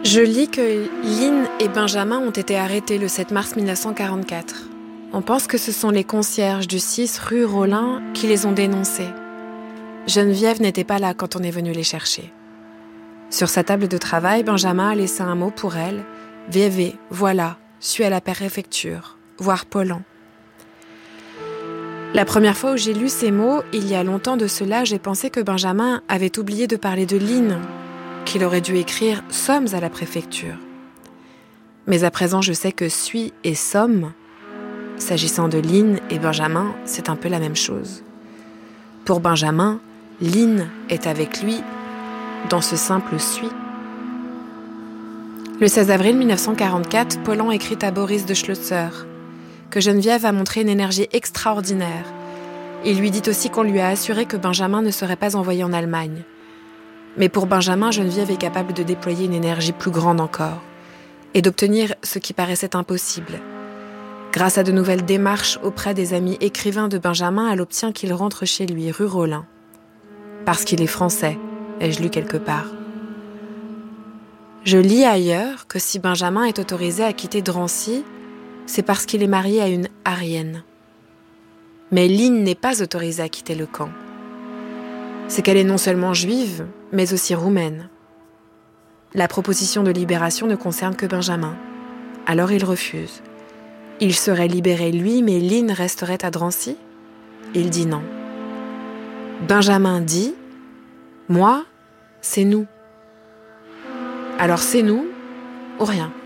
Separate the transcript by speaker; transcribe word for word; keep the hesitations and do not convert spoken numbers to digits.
Speaker 1: Je lis que Lynn et Benjamin ont été arrêtés le sept mars mille neuf cent quarante-quatre. On pense que ce sont les concierges du six rue Rollin qui les ont dénoncés. Geneviève n'était pas là quand on est venu les chercher. Sur sa table de travail, Benjamin a laissé un mot pour elle. « V V, voilà, suis à la préfecture, voir Paulan. » La première fois où j'ai lu ces mots, il y a longtemps de cela, j'ai pensé que Benjamin avait oublié de parler de Lynn, qu'il aurait dû écrire « Sommes à la préfecture ». Mais à présent, je sais que « suis » et « sommes », s'agissant de Lynn et Benjamin, c'est un peu la même chose. Pour Benjamin, Lynn est avec lui dans ce simple « suis ». Le seize avril mille neuf cent quarante-quatre, Paulan écrit à Boris de Schlosser que Geneviève a montré une énergie extraordinaire. Il lui dit aussi qu'on lui a assuré que Benjamin ne serait pas envoyé en Allemagne. Mais pour Benjamin, Geneviève est capable de déployer une énergie plus grande encore et d'obtenir ce qui paraissait impossible. Grâce à de nouvelles démarches auprès des amis écrivains de Benjamin, elle obtient qu'il rentre chez lui, rue Rollin. Parce qu'il est français, ai-je lu quelque part. Je lis ailleurs que si Benjamin est autorisé à quitter Drancy, c'est parce qu'il est marié à une Arienne. Mais Lynn n'est pas autorisée à quitter le camp. C'est qu'elle est non seulement juive, mais aussi roumaine. La proposition de libération ne concerne que Benjamin. Alors il refuse. Il serait libéré lui, mais Lynn resterait à Drancy ? Il dit non. Benjamin dit « Moi, c'est nous ». Alors c'est nous ou rien.